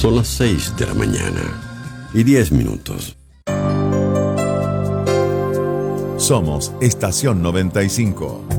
Son las 6 de la mañana y 10 minutos. Somos Estación 95.